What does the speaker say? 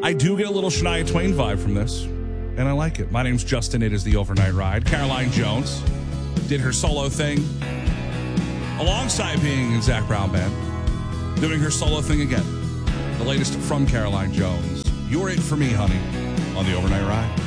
I do get a little Shania Twain vibe from this, and I like it. My name's Justin. It is the Overnight Ride. Caroline Jones did her solo thing alongside being in Zac Brown Band, doing her solo thing again. The latest from Caroline Jones. You're it for me, honey, on the Overnight Ride.